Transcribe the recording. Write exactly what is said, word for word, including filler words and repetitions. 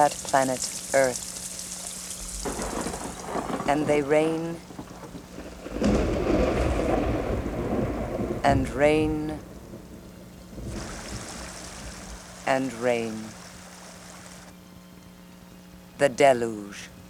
that planet Earth. And they reign and reign and reign. The deluge.